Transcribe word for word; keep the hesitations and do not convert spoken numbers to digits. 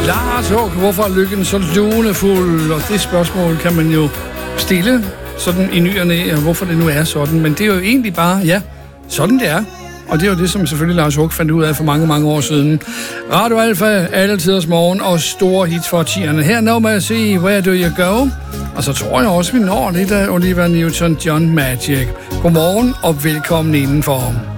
Lars Håk, hvorfor er lykken så lunefuld? Og det spørgsmål kan man jo stille sådan i ny og næ, hvorfor det nu er sådan. Men det er jo egentlig bare, ja, sådan det er. Og det er jo det, som selvfølgelig Lars Håk fandt ud af for mange, mange år siden. Radio Alfa, alle tiders morgen og store hits for tierne. Her når man at se Where Do You Go? Og så tror jeg også, vi når lidt af Olivia Newton-John Magic. Godmorgen og velkommen indenfor.